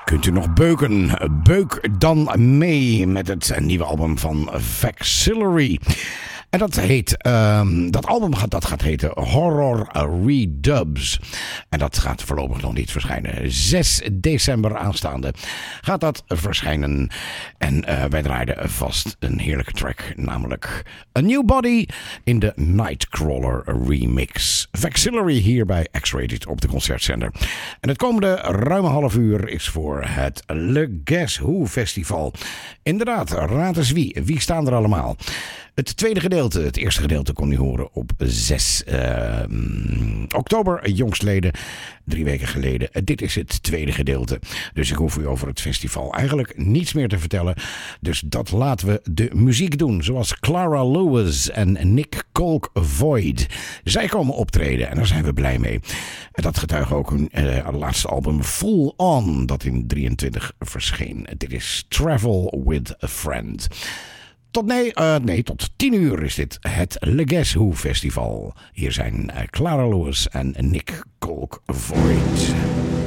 Kunt u nog beuken? Beuk dan mee met het nieuwe album van Vexillary. En dat heet, dat album gaat heten Horror Redubs. En dat gaat voorlopig nog niet verschijnen. 6 december aanstaande gaat dat verschijnen. En wij draaiden vast een heerlijke track, namelijk A New Body in de Nightcrawler remix. Vexillary hier bij X-Rated op de concertzender. En het komende ruime half uur is voor het Le Guess Who Festival. Inderdaad, raad eens wie. Wie staan er allemaal? Het tweede gedeelte, het eerste gedeelte kon u horen op 6 oktober, jongstleden, 3 weken geleden. Dit is het tweede gedeelte, dus ik hoef u over het festival eigenlijk niets meer te vertellen. Dus dat laten we de muziek doen, zoals Clara Lewis en Nick Colk Void. Zij komen optreden en daar zijn we blij mee. En dat getuigt ook hun laatste album Full On, dat in 23 verscheen. Dit is Travel with a Friend. Tot 10 uur is dit het Le Guess Who Festival. Hier zijn Clara Lewis en Nick Colk Void.